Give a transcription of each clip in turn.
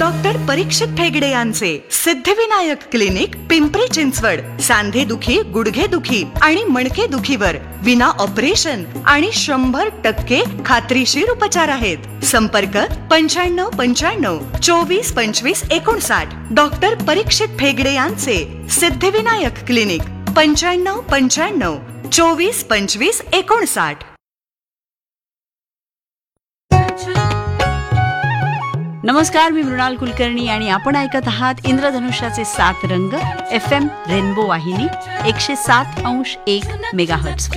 Doctor परीक्षित फेगडे यांचे Siddhivinayak clinic, Pimpri Chinchwad. सांधे दुखी, गुडघे दुखी आणि मणके दुखीवर विना ऑपरेशन आणि 100% खात्रीशीर उपचार आहेत. संपर्क 9595 24 25 59. डॉक्टर परीक्षित फेगडे यांचे सिद्धिविनायक क्लिनिक, 9595 24 25 59. नमस्कार, मी मृणाल कुलकर्णी आणि आपण ऐकत आहात इंद्रधनुष्याचे 7 रंग FM रेनबो वाहिनी 107.1 मेगाहर्ट्झ.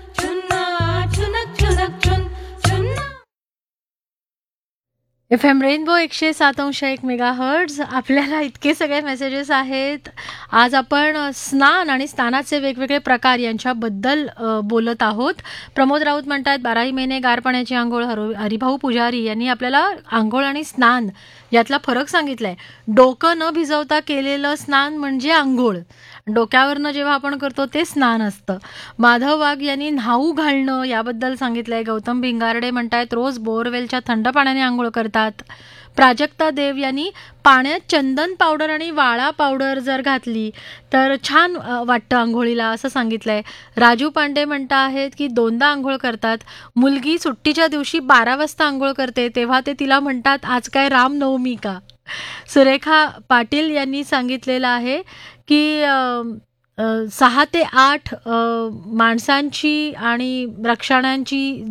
FM rainbow 107.1 megahertz. आपल्याला इतके सगळे मेसेजेस आहेत. आज आपण स्नान आणि स्नानाचे वेगवेगळे प्रकार यांच्याबद्दल बोलत आहोत. प्रमोद राऊत म्हणतात 12 महिने गार पाण्याची आंघोळ. हरिभाऊ पुजारी यांनी आपल्याला आंघोळ आणि स्नान यातला फरक सांगितलाय. डोकं न भिजवता केलेलं स्नान म्हणजे आंघोळ, डोक्यावरनं जेव्हा आपण करतो ते स्नान असतं. माधव वाघ यांनी न्हाऊ घालणं याबद्दल सांगितलंय. गौतम भिंगारडे म्हणतायत रोज बोरवेलच्या थंड पाण्याने आंघोळ करतात. प्राजक्ता देव यांनी पाण्यात चंदन पावडर आणि वाळा पावडर जर घातली तर छान वाटतं आंघोळीला, असं सांगितलंय. राजू पांडे म्हणता आहेत की 2दा आंघोळ करतात. मुलगी सुट्टीच्या दिवशी 12 वाजता आंघोळ करते तेव्हा ते तिला म्हणतात आज काय रामनवमी का. सुरेखा पाटील यांनी सांगितलेलं आहे की 6 ते 8 माणसांची आणि रक्षणांची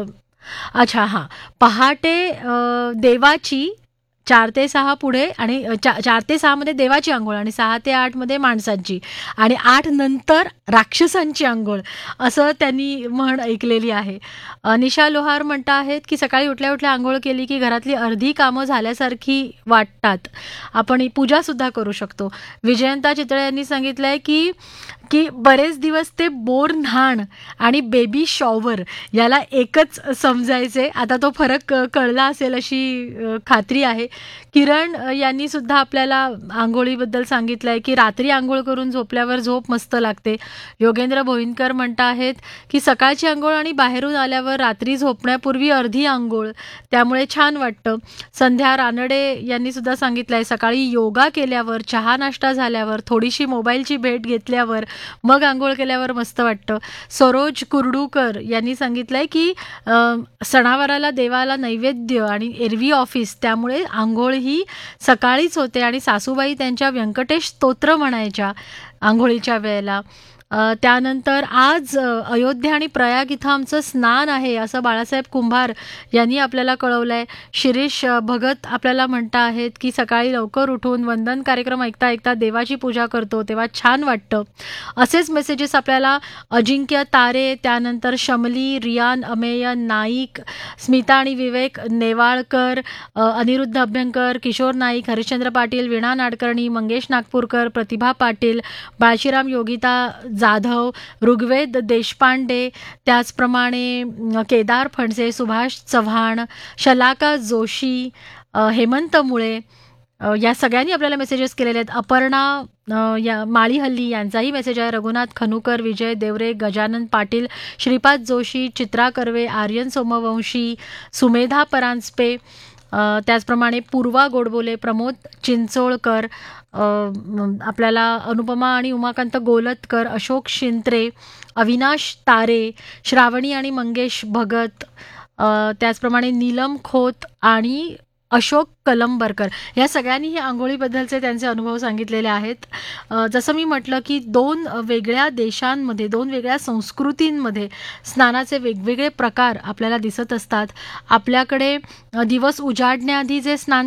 पहाटे देवाची, 4 ते 6 पुढे आणि 4 ते 6 मध्ये देवाची आंघोळ आणि 6 ते 8 मध्ये माणसांची आणि 8 नंतर राक्षसांची आंघोळ, असं त्यांनी म्हण ऐकलेली आहे. निशा लोहार म्हणता आहेत की सकाळी उठल्या उठल्या आंघोळ केली की घरातली अर्धी कामं झाल्यासारखी वाटतात, आपण पूजा सुद्धा करू शकतो. विजयंता चितळे यांनी सांगितलंय की बरेच दिवस ते बोर न्हाण आणि बेबी शॉवर याला एकच समजायचे, आता तो फरक कळला असेल अशी खात्री आहे. किरण यांनी सुद्धा आपल्याला आंघोळीबद्दल सांगितलंय की रात्री आंघोळ करून झोपल्यावर झोप मस्त लागते. योगेंद्र भोईनकर म्हणता आहेत की सकाळची आंघोळ आणि बाहेरून आल्यावर रात्री झोपण्यापूर्वी अर्धी आंघोळ, त्यामुळे छान वाटतं. संध्या रानडे यांनी सुद्धा सांगितलंय सकाळी योगा केल्यावर, चहा नाश्ता झाल्यावर, थोडीशी मोबाईलची भेट घेतल्यावर, मग आंघोळ केल्यावर मस्त वाटतं. सरोज कुर्डूकर यांनी सांगितलंय की सणावाराला देवाला नैवेद्य आणि एरवी ऑफिस, त्यामुळे आंघोळ ही सकाळीच होते आणि सासूबाई त्यांच्या व्यंकटेश स्तोत्र म्हणायच्या आंघोळीच्या वेळेला. त्यानंतर आज अयोध्या आणि प्रयाग इथं आमचं स्नान आहे असं बाळासाहेब कुंभार यांनी आपल्याला कळवलंय. शिरीष भगत आपल्याला म्हणता आहेत की सकाळी लवकर उठून वंदन कार्यक्रम ऐकता ऐकता देवाची पूजा करतो तेव्हा छान वाटतं. असेच मेसेजेस आपल्याला अजिंक्य तारे, त्यानंतर शमली, रियान अमेय नाईक, स्मिता आणि विवेक नेवाळकर, अनिरुद्ध अभ्यंकर, किशोर नाईक, हरिश्चंद्र पाटील, वीणा नाडकर्णी, मंगेश नागपूरकर, प्रतिभा पाटील, बाळशीराम योगिता जाधव, ऋग्वेद देशपांडे, त्याचप्रमाणे केदार फणसे, सुभाष चव्हाण, शलाका जोशी, हेमंत मुळे या सगळ्यांनी आपल्याला मेसेजेस केलेले आहेत. अपर्णा या माळीहल्ली यांचाही मेसेज आहे. रघुनाथ खनुकर, विजय देवरे, गजानन पाटील, श्रीपाद जोशी, चित्रा कर्वे, आर्यन सोमवंशी, सुमेधा परांजपे, त्याचप्रमाणे पूर्वा गोडबोले, प्रमोद चिंचोळकर, आपल्याला अनुपमा आणि उमाकांत गोलतकर, अशोक शिंत्रे, अविनाश तारे, श्रावणी आणि मंगेश भगत, त्याचप्रमाणे नीलम खोत आणि अशोक कलंबरकर या सगळ्यांनी हे आंघोळीबद्दलचे त्यांचे अनुभव सांगितलेले आहेत. जसं मी म्हटलं की 2 वेगळ्या देशांमध्ये, 2 वेगळ्या संस्कृतींमध्ये स्नानाचे वेगवेगळे प्रकार आपल्याला दिसत असतात. आपल्याकडे दिवस उजाडण्याआधी जे स्नान